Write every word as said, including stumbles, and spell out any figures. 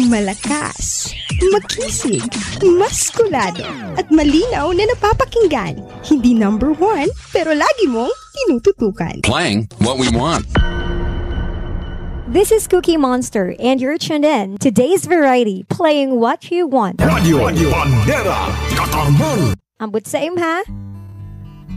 Malakas, makisig, maskulado, at malinaw na napapakinggan. Hindi number one, pero lagi mong tinututukan. Playing what we want. This is Cookie Monster, and you're tuned in to Today's Variety, playing what you want. Radio, Radio Bandera, Katarman. Ambot sa im ha?